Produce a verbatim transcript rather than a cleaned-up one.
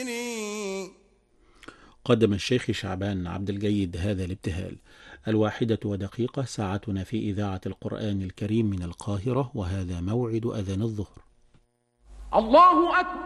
قدم الشيخ شعبان عبد الجيد هذا الابتهال. الواحدة ودقيقة، ساعتنا في إذاعة القرآن الكريم من القاهرة، وهذا موعد أذان الظهر. الله أكبر.